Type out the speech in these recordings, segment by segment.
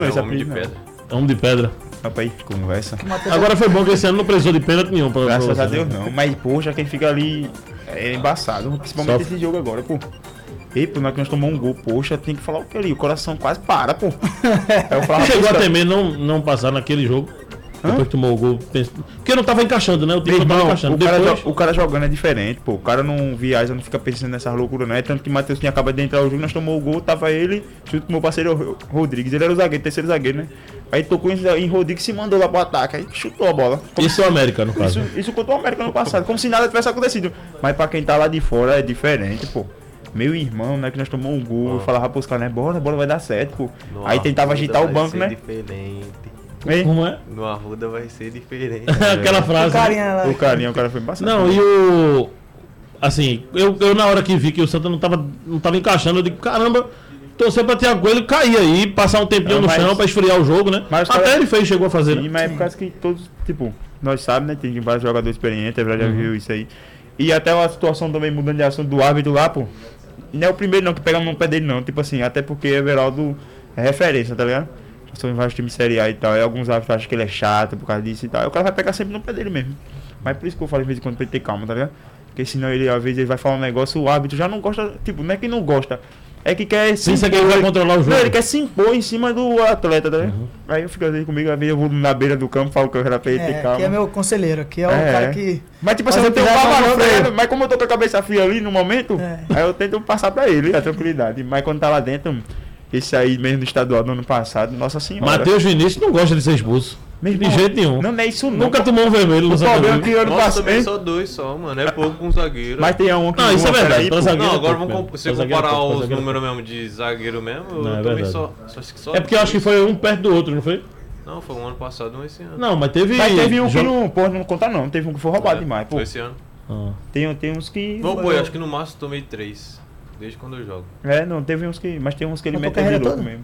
É Esse o Homem de apelido, Pedra. Homem de pedra. Rapaz, conversa. Agora foi bom que esse ano não precisou de pênalti nenhum. Graças a Deus não. Mas, poxa, quem fica ali é embaçado. Principalmente Sofre. esse jogo agora, pô. Ei, pô, nós tomamos um gol, poxa, tem que falar o que ali? O coração quase para, pô. Aí eu falava, Chegou a "Poxa, temer não passar naquele jogo. Depois que tomou o gol. Porque não tava encaixando, né? O time meu não tava irmão, encaixando. o Depois, cara jogando é diferente, pô. O cara não viaja, não fica pensando nessas loucuras, não é? Tanto que o Matheus tinha acabado de entrar no jogo, nós tomou o gol, tava ele, junto com o meu parceiro Rodrigues. Ele era o zagueiro, terceiro zagueiro, né? Aí tocou em Rodrigues e se mandou lá pro ataque. Aí chutou a bola. isso é o América, no caso. Isso contra o América no passado, como se nada tivesse acontecido. Mas pra quem tá lá de fora é diferente, pô. Meu irmão, né, que nós tomamos um gol, eu falava pros caras, né, bora, a bola vai dar certo, pô. No Aí tentava Arruda agitar o vai banco, ser né? Diferente. Hein? Como é? No Arruda vai ser diferente. Aquela frase. O carinha lá. O cara foi embaçado. Não, e o. Assim, eu na hora que vi que o Santa não tava encaixando, eu digo, caramba, torcer pra Thiago Coelho cair aí, passar um tempinho Não, no mas- chão pra esfriar o jogo, né? mas os Até caras- ele fez, chegou a fazer. Sim, Né? mas é por causa que todos, tipo, nós sabemos, né? Tem vários jogadores experientes, a verdade já viu isso aí. E até a situação também mudando de assunto do árbitro lá, pô. Não é o primeiro não que pega no pé dele não. Tipo assim, até porque Everaldo é referência, tá ligado? São em vários times de Série A e tal. E alguns árbitros acham que ele é chato por causa disso e tal. Aí o cara vai pegar sempre no pé dele mesmo. Mas por isso que eu falo de vez em quando pra ele ter calma, tá ligado? Porque senão ele, às vezes, ele vai falar um negócio, o árbitro já não gosta. Tipo, não é que não gosta. É que quer se Pensa que ele vai controlar o jogo. Não, ele quer se impor em cima do atleta, tá ligado? Aí eu fico às vezes comigo, às vezes eu vou na beira do campo, falo que eu era pra ele ter calma. Que é meu conselheiro, que é o É. cara que... Mas tipo assim, Mas eu tenho um eu papo quiser não, falar tá pra ligado? Mas como eu tô com a cabeça fria ali no momento, É. aí eu tento passar pra ele a tranquilidade. Mas quando tá lá dentro, esse aí mesmo do estadual do ano passado, nossa senhora. Matheus Vinícius não gosta de ser expulso. Meu De irmão, jeito nenhum. Não é isso não. Nunca tomou um vermelho no O Santa problema é Cruz. que ano Nossa, também passado. só 2 só, mano. É pouco com um zagueiro. Mas tem um que Não, isso é voa verdade. aí, Pra pô. zagueiro Não, é agora pouco vamos mesmo. se Pra zagueiro é comparar pouco, pra os zagueiro é números mesmo de zagueiro mesmo, Não, eu é também verdade. só acho que só. É porque eu acho que foi um perto do outro, não foi? Não, foi um ano passado, um esse ano. Não, mas teve. Mas teve um que jogo- não, pô, não conta não. Teve um que foi roubado demais, pô. Foi esse ano. Ah. Tem uns que. Vamos pôr, acho que no máximo tomei 3. Desde quando eu jogo. É, não, teve uns que. Mas tem uns que ele Contou mete a de carreira louco toda? mesmo.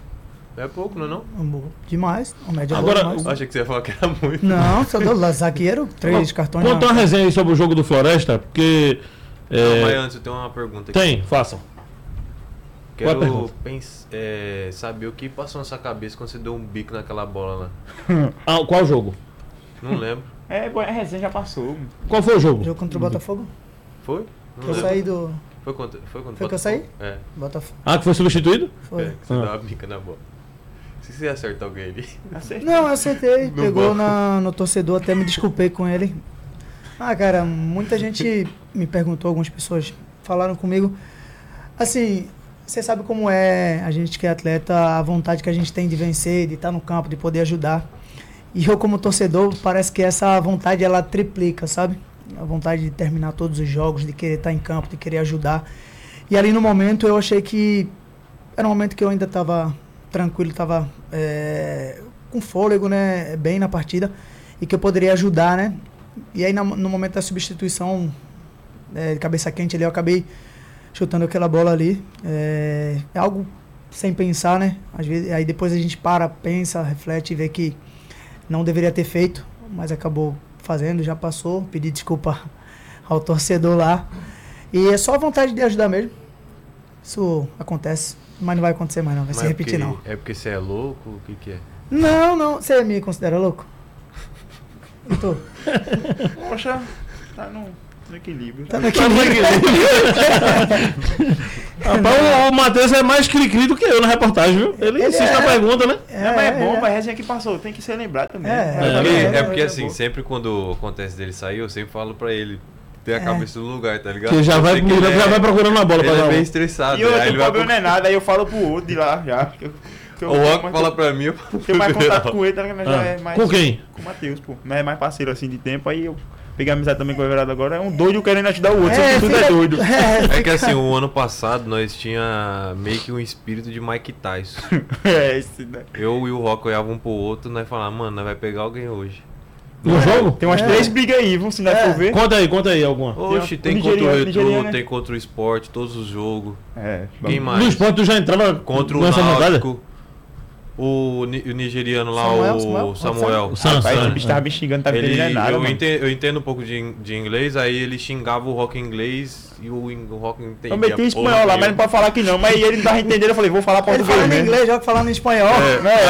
É pouco, não é não? Demais. A média Agora, boa demais. Eu achei que você ia falar que era muito. Não, só dou lá, zagueiro, 3 cartões. Conta uma na- resenha aí sobre o jogo do Floresta, porque. Não, mas antes eu tenho uma pergunta aqui. Tem, façam. Qual a Quero pergunta? saber o que passou na sua cabeça quando você deu um bico naquela bola lá. Ah, qual jogo? Não lembro. É, pô, a resenha já passou. Qual foi o jogo? Jogo contra o Botafogo. Foi? Não Eu lembro. saí do Foi quando Foi que eu saí? É. Botafogo. Ah, que foi substituído? Foi. Que você Ah. dá uma bica na bola. Se você acertar alguém ali. Acertei. Não, eu acertei. No Pegou banco. no torcedor, até me desculpei com ele. Ah, cara, muita gente me perguntou, algumas pessoas falaram comigo. Assim, você sabe como é a gente que é atleta, a vontade que a gente tem de vencer, de estar no campo, de poder ajudar. E eu, como torcedor, parece que essa vontade ela triplica, sabe? A vontade de terminar todos os jogos, de querer estar em campo, de querer ajudar. E ali no momento eu achei que era um momento que eu ainda estava tranquilo, estava com fôlego, né? Bem na partida. E que eu poderia ajudar, né? E aí no momento da substituição, de cabeça quente ali, eu acabei chutando aquela bola ali. É algo sem pensar, né? Às vezes, aí depois a gente pensa, reflete e vê que não deveria ter feito, mas acabou fazendo, já passou. Pedi desculpa ao torcedor lá. E é só a vontade de ajudar mesmo. Isso acontece, mas não vai acontecer mais não, vai se repetir não. É porque você é louco? O que que é? Não, você me considera louco? Eu tô. Poxa, tá no equilíbrio. Tá no equilíbrio. Rapaz, o Matheus é mais cri-cri do que eu na reportagem, viu? Ele insiste na pergunta, né? É, mas é bom, mas a resenha que passou, tem que ser lembrado também. É porque assim, sempre quando acontece dele sair, eu sempre falo pra ele ter a cabeça no lugar, tá ligado? Que já Eu vai, sei que ele já vai procurando a bola Ele pra dar é uma. bem estressado. E outro, aí o ele vai problema não é nada, aí eu falo pro outro de lá já. Que O Anco fala pra mim, eu Tenho mais contato com ele, tá ligado? Já é mais. Com quem? Com o Matheus, pô. Mas é mais parceiro assim de tempo, aí eu peguei amizade também com o Everaldo agora. É um doido querendo ajudar o outro, sempre tudo é doido. É que assim, o ano passado nós tinha meio que um espírito de Mike Tyson. É, esse, né? Eu e o Rock olhavam um pro outro, nós falávamos, mano, nós vai pegar alguém hoje. No jogo? Tem umas 3 brigas aí, vamos se nós for ver. Conta aí alguma. Oxe, tem o contra o nigeriano, Retro, né? tem contra o Esporte, todos os jogos. É, Quem No mais? esporte tu já entrava Contra o nessa vontade? Náutico. o nigeriano lá, Samuel? o Samuel. O Sam, Rapaz, Sam, o bicho tava me xingando, tava entendendo Ele, nada, mano. eu entendo um pouco de inglês, aí ele xingava o rock em inglês e o rock entendia. Eu meti em porra espanhol lá, mas não nenhuma. pode falar que não. Mas ele não tava entendendo, eu falei, vou falar Ele português falando em mesmo. inglês, joga falando em espanhol. É,